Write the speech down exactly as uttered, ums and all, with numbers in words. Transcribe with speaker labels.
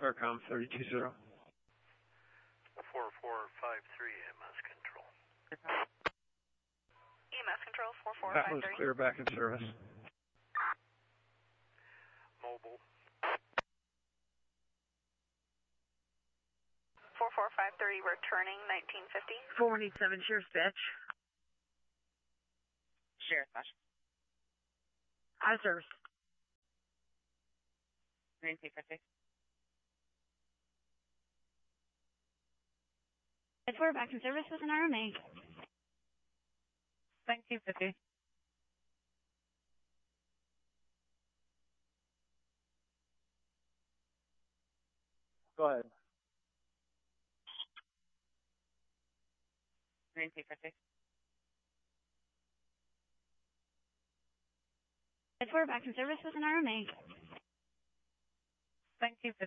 Speaker 1: Aircom thirty two zero.
Speaker 2: four four five three E M S control.
Speaker 3: E M S control four four
Speaker 1: That
Speaker 3: five
Speaker 1: was
Speaker 3: three.
Speaker 1: clear back in service.
Speaker 2: Mobile.
Speaker 3: four four five three returning nineteen fifty.
Speaker 4: four one eight seven, Sheriff's Dispatch.
Speaker 5: Sheriff's Dispatch.
Speaker 4: Out of service.
Speaker 5: nineteen fifty.
Speaker 6: It's four back in service with an R M A.
Speaker 5: nineteen fifty.
Speaker 7: Go ahead.
Speaker 5: nineteen fifty.
Speaker 6: It's four back in service with an R M A.
Speaker 5: nineteen fifty.